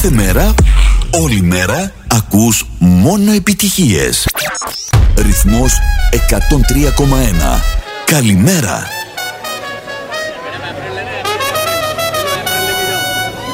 Κάθε μέρα, όλη μέρα, ακούς μόνο επιτυχίες. Ρυθμός 103,1. Καλημέρα.